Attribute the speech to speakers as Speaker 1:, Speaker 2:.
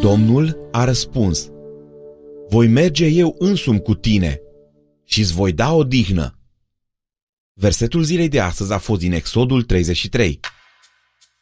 Speaker 1: Domnul a răspuns: voi merge eu însumi cu tine și îți voi da odihnă. Versetul zilei de astăzi a fost din Exodul 33.